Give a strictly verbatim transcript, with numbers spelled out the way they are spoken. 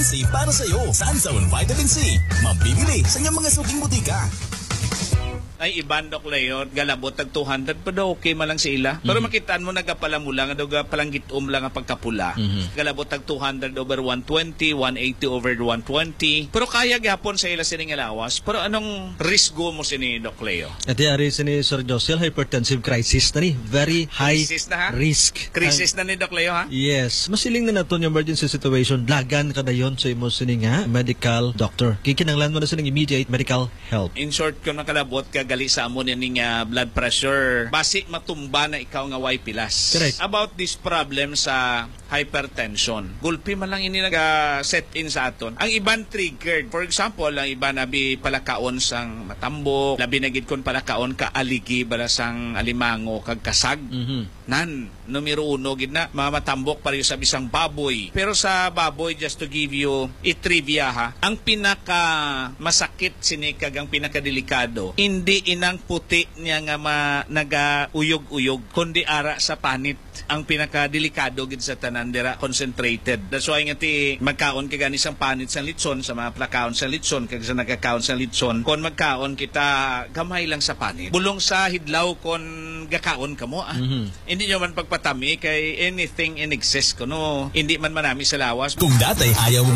C para sa'yo. Sunzone Vitamin C. Mabibili sa inyong mga suking butika. Ay iban dok layot galabot tag two hundred pa daw okay malang sa ila. Pero mm-hmm. makitaan mo nagapalamula nga daw palanggitom lang ang pagkapula. Mm-hmm. Galabot tag two hundred over one twenty, one eighty over one twenty. Pero kaya gapon sa ila sining alawas. Pero anong risgo mo sini dok Leo? At yari sini Sir Josiel, hypertensive crisis na ni. Very high na, risk. Crisis na ni dok Leo ha? Yes. Masiling na naton yung emergency situation. Lagan ka na yun sa imo sini nga medical doctor. Kikinanglan mo na sining immediate medical help. In short, kung nakalabot ka gali sa amon ning uh, blood pressure basi matumba na ikaw nga way pilas. Correct. About this problem sa hypertension, gulpi man lang ini naga-set in sa aton. Ang iban triggered, for example, ang iban nabi palakaon sang matambok, labi na gid kon palakaon ka aligi bala sang alimango kag kasag. Mm-hmm. Nan numero uno gid na mamatambok pareho sa bisang baboy. Pero sa baboy, just to give you a trivia ha, ang pinaka masakit sini kag ang pinaka delikado hindi inang puti niya nga ma, naga-uyog-uyog kundi ara sa panit ang pinaka-delikado gid sa tanan dira concentrated. That's why nga ti magkaon ka gani sang panit sang litson sa mga plakaon sa litson kag sa nagakaon sa litson kon magkaon kita gamay lang sa panit. Bulong sa hidlaw kon gakaon kamo ah. Mm-hmm. Hindi nyo man pagpatami kay anything in excess kuno hindi man manami sa lawas. Kung datay ayaw